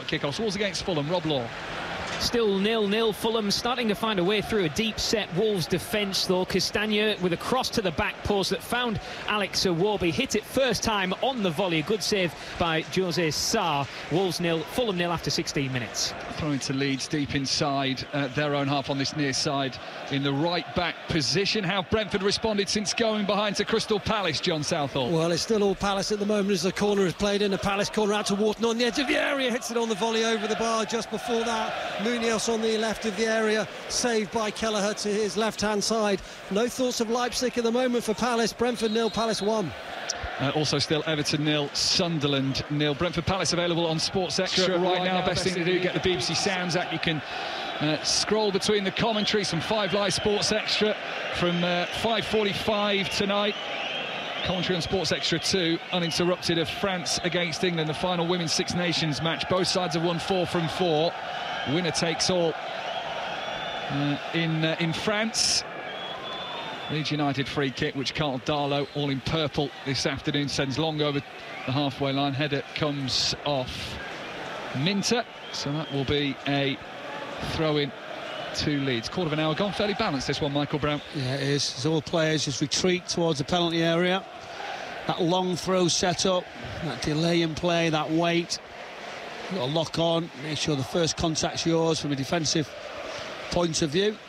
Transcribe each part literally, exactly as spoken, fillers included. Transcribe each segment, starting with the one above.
kickoffs. Wolves against Fulham, Rob Law. Still nil nil. Fulham starting to find a way through a deep set Wolves defence though. Castagna with a cross to the back post that found Alex Iwobi. Hit it first time on the volley. Good save by Jose Sarr. Wolves nil, Fulham nil after sixteen minutes. Throwing to Leeds deep inside uh, their own half on this near side in the right back position. How Brentford responded since going behind to Crystal Palace, John Southall. Well, it's still all Palace at the moment as the corner is played in. A Palace corner out to Wharton on the edge of the area. Hits it on the volley over the bar just before that. Munoz on the left of the area, saved by Kelleher to his left-hand side. No thoughts of Leipzig at the moment for Palace. Brentford nil, Palace one. Uh, also still Everton nil, Sunderland nil. Brentford Palace available on Sports Extra right, right now. now. Best thing to do, get the B B C Sounds app. You can uh, scroll between the commentaries from Five Live Sports Extra from uh, five forty-five tonight. Commentary on Sports Extra two, uninterrupted, of France against England, the final Women's Six Nations match. Both sides have won four from four. Winner takes all uh, in uh, in France. Leeds United free kick, which Carl Darlow, all in purple this afternoon, sends long over the halfway line. Header comes off Minter, so that will be a throw-in to Leeds. Quarter of an hour gone, fairly balanced this one, Michael Brown. Yeah, it is. As all players just retreat towards the penalty area. That long throw set up, that delay in play, that weight. You've got to lock on, make sure the first contact's yours from a defensive point of view.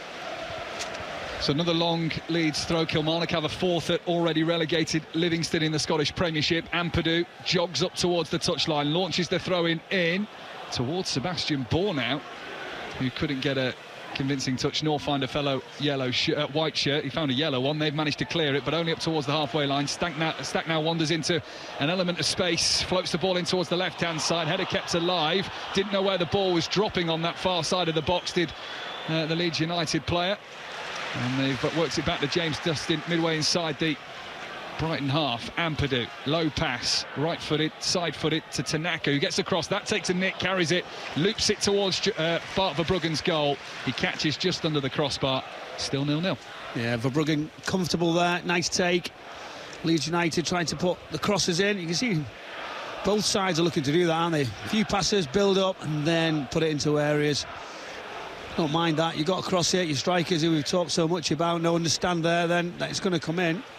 So another long Leeds throw. Kilmarnock have a fourth at already relegated Livingston in the Scottish Premiership. Ampadu jogs up towards the touchline, launches the throw-in in towards Sebastian Bornau, who couldn't get a convincing touch nor find a fellow yellow sh uh, white shirt. He found a yellow one. They've managed to clear it, but only up towards the halfway line. Stack now, Stack now wanders into an element of space, floats the ball in towards the left-hand side. Header kept alive. Didn't know where the ball was dropping on that far side of the box, did uh, the Leeds United player. And they've worked it back to James Dustin midway inside the Brighton half. Ampadu, low pass, right-footed, side-footed to Tanaka, who gets across. That takes a nick, carries it, loops it towards uh, Bart Verbruggen's goal. He catches just under the crossbar. Still nil nil. Yeah, Verbruggen comfortable there, nice take. Leeds United trying to put the crosses in. You can see both sides are looking to do that, aren't they? A few passes, build up, and then put it into areas. Don't mind that. You've got to cross it. Your strikers, who we've talked so much about, no understand there then that it's going to come in.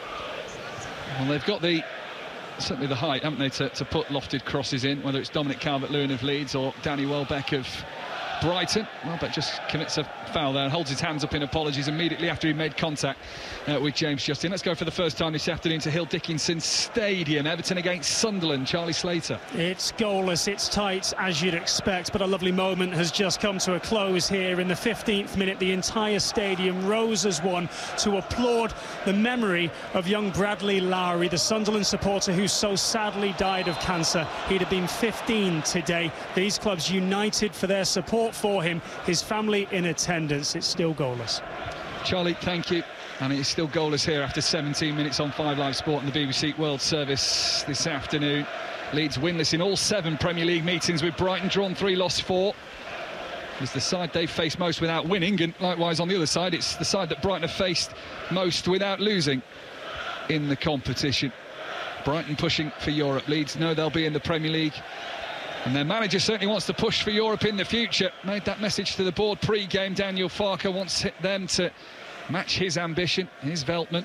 Well, they've got the certainly the height, haven't they, to, to put lofted crosses in, whether it's Dominic Calvert-Lewin of Leeds or Danny Welbeck of Brighton. Welbeck just commits a foul there and holds his hands up in apologies immediately after he made contact uh, with James Justin. Let's go for the first time this afternoon to Hill Dickinson Stadium. Everton against Sunderland. Charlie Slater. It's goalless, it's tight as you'd expect, but a lovely moment has just come to a close here in the fifteenth minute. The entire stadium rose as one to applaud the memory of young Bradley Lowry, the Sunderland supporter who so sadly died of cancer. He'd have been fifteen today. These clubs united for their support for him, his family in attendance. It's still goalless. Charlie, thank you. And it is still goalless here after seventeen minutes on Five Live Sport and the B B C World Service this afternoon. Leeds winless in all seven Premier League meetings, with Brighton drawn three, lost four. It's the side they've faced most without winning, and likewise on the other side, it's the side that Brighton have faced most without losing in the competition. Brighton pushing for Europe. Leeds know they'll be in the Premier League, and their manager certainly wants to push for Europe in the future. Made that message to the board pre-game. Daniel Farke wants them to match his ambition, his Veltman.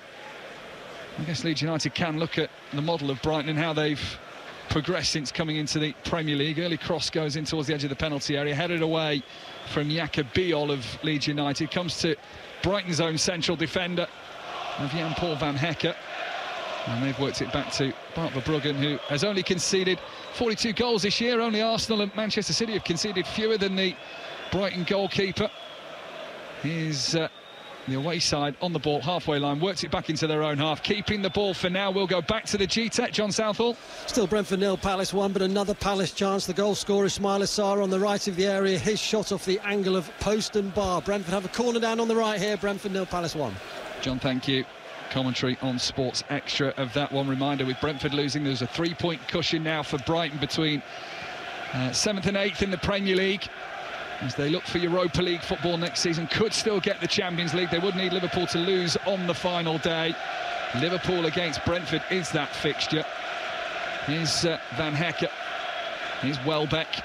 I guess Leeds United can look at the model of Brighton and how they've progressed since coming into the Premier League. Early cross goes in towards the edge of the penalty area, headed away from Jakob Biol of Leeds United. Comes to Brighton's own central defender of Jan-Paul van Hecke. And they've worked it back to Bart Verbruggen, who has only conceded forty-two goals this year. Only Arsenal and Manchester City have conceded fewer than the Brighton goalkeeper. He's uh, the away side on the ball, halfway line, works it back into their own half, keeping the ball for now. We'll go back to the G-Tech. John Southall. Still Brentford nil, Palace one, but another Palace chance. The goal scorer, Ismaila Sarr, on the right of the area. His shot off the angle of post and bar. Brentford have a corner down on the right here. Brentford nil, Palace one. John, thank you. Commentary on Sports Extra of that one. Reminder, with Brentford losing, there's a three-point cushion now for Brighton between uh, seventh and eighth in the Premier League, as they look for Europa League football next season. Could still get the Champions League. They would need Liverpool to lose on the final day. Liverpool against Brentford is that fixture. Here's uh, Van Hecke. Here's Welbeck.